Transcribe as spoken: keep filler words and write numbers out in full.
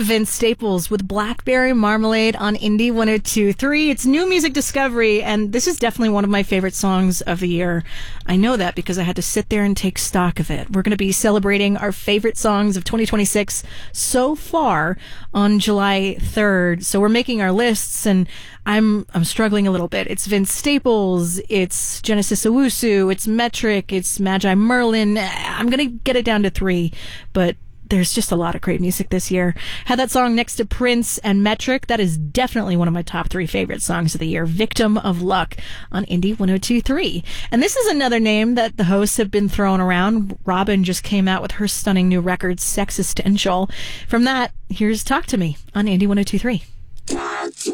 Vince Staples with Blackberry Marmalade on Indie one oh two point three. It's new music discovery, and this is definitely one of my favorite songs of the year. I know that because I had to sit there and take stock of it. We're going to be celebrating our favorite songs of twenty twenty-six so far on July third. So we're making our lists, and I'm I'm struggling a little bit. It's Vince Staples, it's Genesis Owusu, it's Metric, it's Magi Merlin. I'm going to get it down to three, but there's just a lot of great music this year. Had that song next to Prince and Metric. That is definitely one of my top three favorite songs of the year. Victim of Luck on Indie one oh two point three. And this is another name that the hosts have been throwing around. Robin just came out with her stunning new record, Sexistential. From that, here's Talk to Me on Indie one oh two point three.